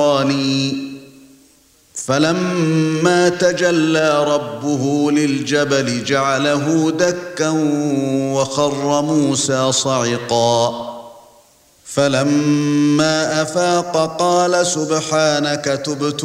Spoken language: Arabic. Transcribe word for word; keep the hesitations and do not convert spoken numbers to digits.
فَلَمَّا تَجَلَّى رَبُّهُ لِلْجَبَلِ جَعَلَهُ دَكًّا وَخَرَّ مُوسَى صَعِقًا فَلَمَّا أَفَاقَ قَالَ سُبْحَانَكَ تُبْتُ